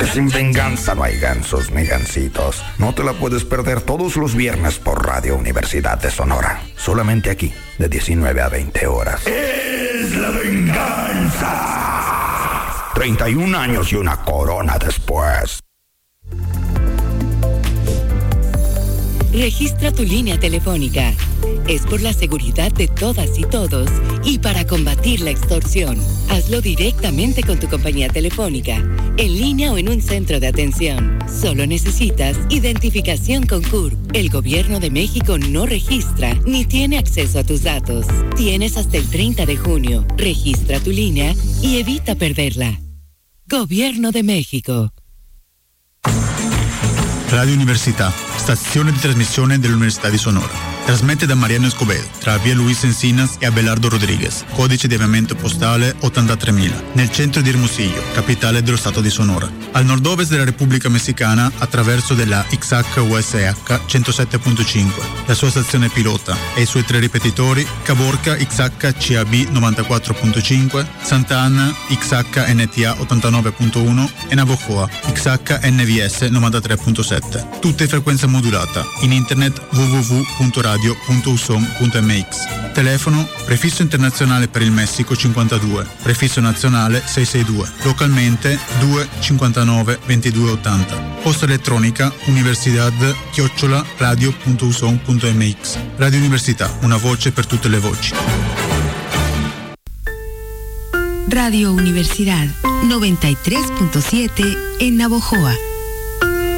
sin venganza no hay gansos ni gansitos. No te la puedes perder todos los viernes por Radio Universidad de Sonora. Solamente aquí, de 19 a 20 horas. ¡Es la venganza! 31 años y una corona después. Registra tu línea telefónica. Es por la seguridad de todas y todos y para combatir la extorsión. Hazlo directamente con tu compañía telefónica, en línea o en un centro de atención. Solo necesitas identificación con CURP. El Gobierno de México no registra ni tiene acceso a tus datos. Tienes hasta el 30 de junio. Registra tu línea y evita perderla. Gobierno de México. Radio Università, stazione di trasmissione dell'Università di Sonora. Trasmette da Mariano Escobedo, tra via Luis Encinas e Abelardo Rodriguez, codice di avviamento postale 83.000, nel centro di Hermosillo, capitale dello stato di Sonora. Al nord-ovest della Repubblica Messicana, attraverso della XH-USH 107.5, la sua stazione pilota e i suoi 3 ripetitori, Caborca XH-CAB 94.5, Santa Ana XH-NTA 89.1 e Navojoa XH-NVS 93.7. Tutte frequenza modulata. In internet www.radio.usom.mx. Telefono prefisso internazionale per il Messico 52, prefisso nazionale 662, localmente 259 2280. Posta elettronica universidad@radio.usom.mx. Radio Università, una voce per tutte le voci. Radio Universidad 93.7 en Navojoa.